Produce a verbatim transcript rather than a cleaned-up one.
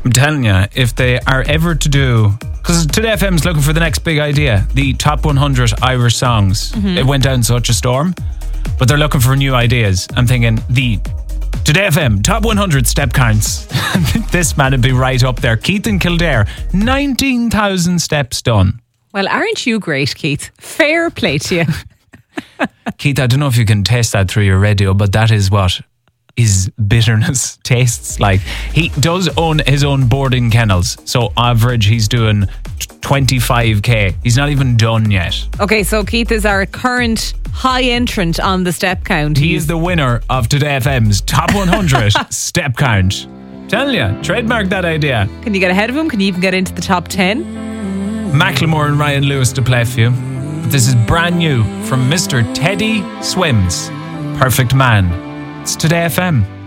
I'm telling you, if they are ever to do... Because Today F M's looking for the next big idea. The top one hundred Irish songs. Mm-hmm. It went down such a storm. But they're looking for new ideas. I'm thinking the Today F M top one hundred step counts. This man would be right up there. Keith in Kildare, nineteen thousand steps done. Well, aren't you great, Keith? Fair play to you. Keith, I don't know if you can taste that through your radio, but that is what his bitterness tastes like. He does own his own boarding kennels. So average, he's doing twenty-five k. He's not even done yet. Okay, so Keith is our current high entrant on the step count. He is the winner of Today F M's top one hundred step count. Telling you, trademark that idea. Can you get ahead of him? Can you even get into the top ten? Macklemore and Ryan Lewis to play for you. But this is brand new from Mister Teddy Swims. Perfect Man. It's Today F M.